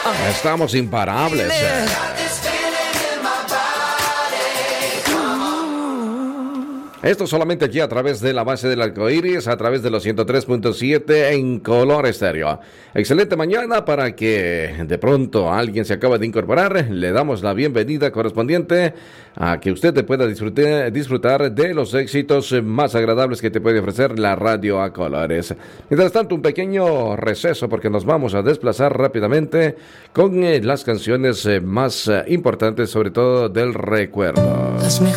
Estamos imparables. Esto solamente aquí a través de la base del arcoíris, a través de los 103.7 en Color Estéreo. Excelente mañana para que de pronto alguien se acaba de incorporar. Le damos la bienvenida correspondiente a que usted pueda disfrutar de los éxitos más agradables que te puede ofrecer la radio a colores. Mientras tanto, un pequeño receso porque nos vamos a desplazar rápidamente con las canciones más importantes, sobre todo del recuerdo.